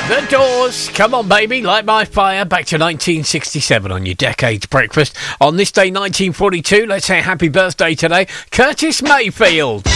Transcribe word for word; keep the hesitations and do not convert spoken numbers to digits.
The Doors, come on baby, light my fire, back to nineteen sixty-seven on your Decades Breakfast. On this day, nineteen forty-two, let's say happy birthday today, Curtis Mayfield.